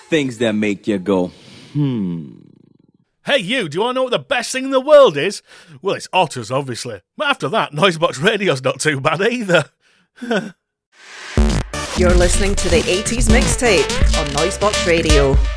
Things that make you go, Hey you, do you want to know what the best thing in the world is? Well, it's otters, obviously. But after that, Noisebox Radio's not too bad either. You're listening to the 80s Mixtape on Noisebox Radio.